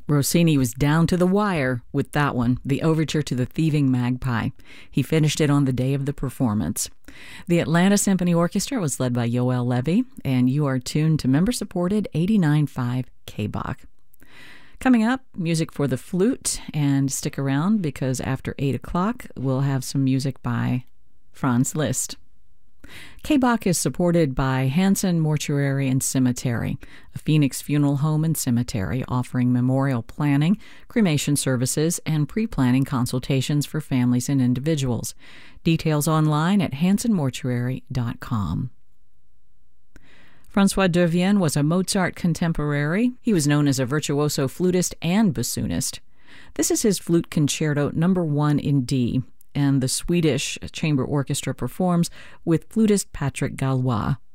Rossini was down to the wire with that one, the overture to The Thieving Magpie. He finished it on the day of the performance. The Atlanta Symphony Orchestra was led by Yoel Levy, and you are tuned to member-supported 89.5 KBach. Coming up, music for the flute, and stick around because after 8 o'clock, we'll have some music by Franz Liszt. KBach is supported by Hanson Mortuary and Cemetery, a Phoenix funeral home and cemetery offering memorial planning, cremation services, and pre-planning consultations for families and individuals. Details online at hansonmortuary.com. François Devienne was a Mozart contemporary. He was known as a virtuoso flutist and bassoonist. This is his Flute Concerto No. 1 in D, and the Swedish Chamber Orchestra performs with flutist Patrick Gallois.